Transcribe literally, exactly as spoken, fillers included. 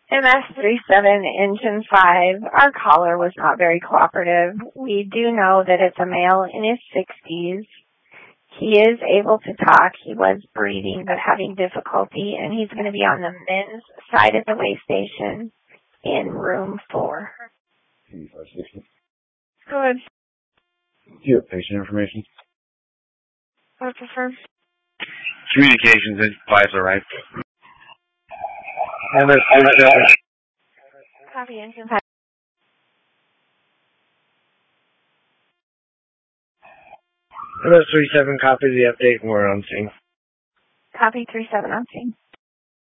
M S thirty-seven, Engine five, our caller was not very cooperative. We do know that it's a male in his sixties. He is able to talk. He was breathing but having difficulty, and he's going to be on the men's side of the way station in room four. Go ahead. Do you have patient information? What prefer? Communications in five's all right. Copy, Engine five. M S thirty-seven, copy the update, and we're on scene. Copy three seven on scene.